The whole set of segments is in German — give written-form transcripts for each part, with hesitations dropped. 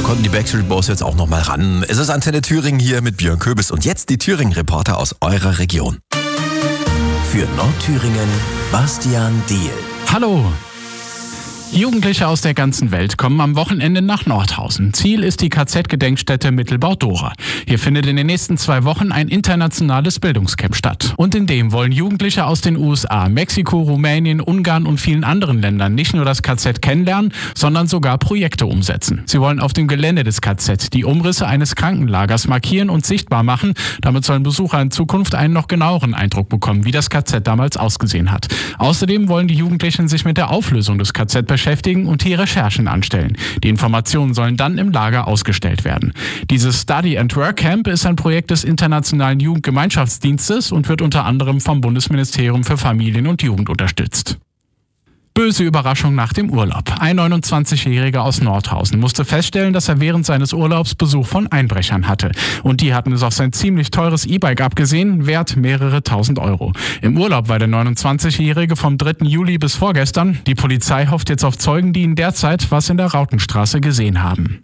konnten die Backstreet Boys jetzt auch noch mal ran. Es ist Antenne Thüringen hier mit Björn Köbis und jetzt die Thüringen-Reporter aus eurer Region. Für Nordthüringen, Bastian Diehl. Hallo! Jugendliche aus der ganzen Welt kommen am Wochenende nach Nordhausen. Ziel ist die KZ-Gedenkstätte Mittelbau-Dora. Hier findet in den nächsten 2 Wochen ein internationales Bildungscamp statt. Und in dem wollen Jugendliche aus den USA, Mexiko, Rumänien, Ungarn und vielen anderen Ländern nicht nur das KZ kennenlernen, sondern sogar Projekte umsetzen. Sie wollen auf dem Gelände des KZ die Umrisse eines Krankenlagers markieren und sichtbar machen. Damit sollen Besucher in Zukunft einen noch genaueren Eindruck bekommen, wie das KZ damals ausgesehen hat. Außerdem wollen die Jugendlichen sich mit der Auflösung des KZ beschäftigen und hier Recherchen anstellen. Die Informationen sollen dann im Lager ausgestellt werden. Dieses Study and Work Camp ist ein Projekt des Internationalen Jugendgemeinschaftsdienstes und wird unter anderem vom Bundesministerium für Familien und Jugend unterstützt. Böse Überraschung nach dem Urlaub. Ein 29-Jähriger aus Nordhausen musste feststellen, dass er während seines Urlaubs Besuch von Einbrechern hatte. Und die hatten es auf sein ziemlich teures E-Bike abgesehen, wert mehrere tausend Euro. Im Urlaub war der 29-Jährige vom 3. Juli bis vorgestern. Die Polizei hofft jetzt auf Zeugen, die ihn derzeit was in der Rautenstraße gesehen haben.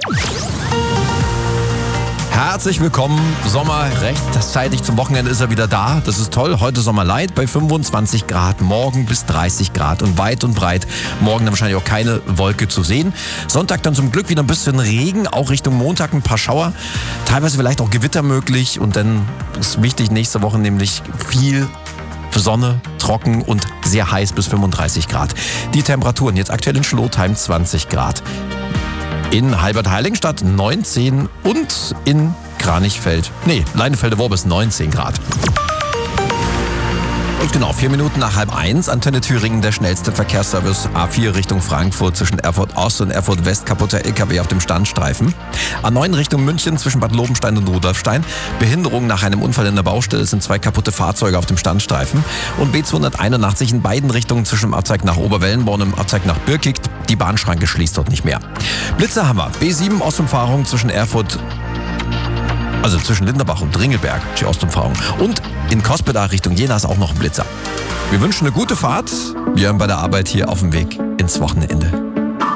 Herzlich willkommen, Sommer rechtzeitig zum Wochenende ist er wieder da. Das ist toll, heute Sommerlight bei 25 Grad, morgen bis 30 Grad und weit und breit. Morgen dann wahrscheinlich auch keine Wolke zu sehen. Sonntag dann zum Glück wieder ein bisschen Regen, auch Richtung Montag ein paar Schauer. Teilweise vielleicht auch Gewitter möglich und dann ist wichtig nächste Woche nämlich viel Sonne, trocken und sehr heiß bis 35 Grad. Die Temperaturen jetzt aktuell in Schlotheim 20 Grad. In Halbert-Heiligenstadt 19 und in Leinefelde-Worbis 19 Grad. Und genau, 4 Minuten nach 12:30, Antenne Thüringen, der schnellste Verkehrsservice. A4 Richtung Frankfurt zwischen Erfurt Ost und Erfurt West, kaputter LKW auf dem Standstreifen. A9 Richtung München zwischen Bad Lobenstein und Rudolfstein. Behinderung nach einem Unfall in der Baustelle, sind 2 kaputte Fahrzeuge auf dem Standstreifen. Und B281 in beiden Richtungen zwischen dem Abzweig nach Oberwellenborn und dem Abzweig nach Birkig. Die Bahnschranke schließt dort nicht mehr. Blitze haben wir. B7 Ostumfahrung zwischen zwischen Linderbach und Dringelberg, die Ostumfahrung. Und in Cospeda Richtung Jena ist auch noch ein Blitzer. Wir wünschen eine gute Fahrt. Wir haben bei der Arbeit hier auf dem Weg ins Wochenende.